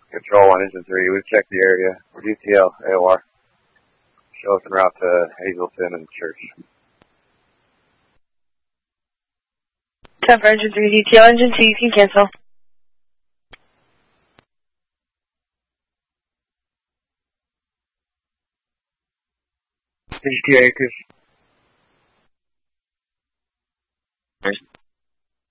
Control on Engine 3. We've checked the area. We're DTL, AOR. Show us en route to Hazleton and Church. 10 for Engine 3, DTL, Engine 2, you can cancel. DTL Acres.